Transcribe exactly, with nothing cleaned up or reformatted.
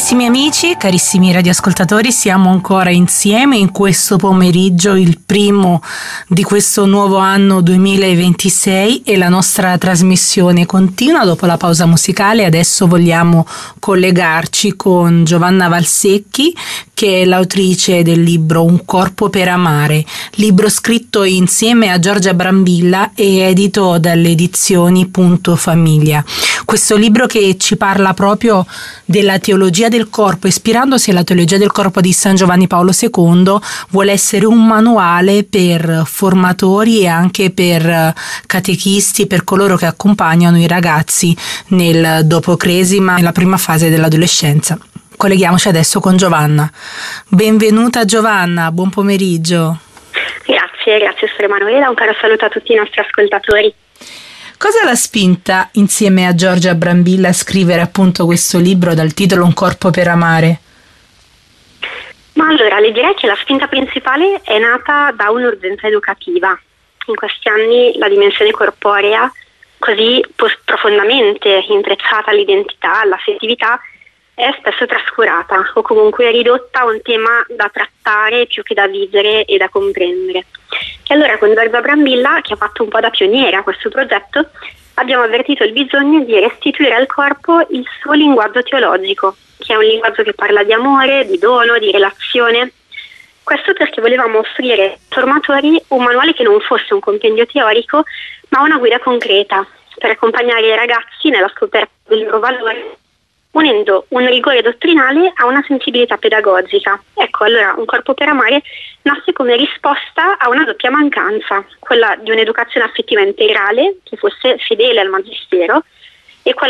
Carissimi amici, carissimi radioascoltatori, siamo ancora insieme in questo pomeriggio, il primo di questo nuovo anno duemilaventisei, e la nostra trasmissione continua dopo la pausa musicale. Adesso vogliamo collegarci con Giovanna Valsecchi, che è l'autrice del libro Un corpo per amare, libro scritto insieme a Giorgia Brambilla e edito dalle edizioni Punto Famiglia. Questo libro che ci parla proprio della teologia del corpo, ispirandosi alla teologia del corpo di San Giovanni Paolo secondo, vuole essere un manuale per formatori e anche per catechisti, per coloro che accompagnano i ragazzi nel dopocresima, nella prima fase dell'adolescenza. Colleghiamoci adesso con Giovanna. Benvenuta Giovanna, buon pomeriggio. Grazie, grazie Sor Emanuela, un caro saluto a tutti i nostri ascoltatori. Cosa l'ha spinta insieme a Giorgia Brambilla a scrivere appunto questo libro dal titolo Un corpo per amare? Ma allora, le direi che la spinta principale è nata da un'urgenza educativa. In questi anni la dimensione corporea, così profondamente intrecciata all'identità, all'affettività, è spesso trascurata o comunque ridotta a un tema da trattare più che da vivere e da comprendere. E allora con Giorgia Brambilla, che ha fatto un po' da pioniera a questo progetto, abbiamo avvertito il bisogno di restituire al corpo il suo linguaggio teologico, che è un linguaggio che parla di amore, di dono, di relazione. Questo perché volevamo offrire ai formatori un manuale che non fosse un compendio teorico, ma una guida concreta per accompagnare i ragazzi nella scoperta del loro valore, unendo un rigore dottrinale a una sensibilità pedagogica. Ecco, allora Un corpo per amare nasce come risposta a una doppia mancanza, quella di un'educazione affettiva integrale che fosse fedele al magistero e quella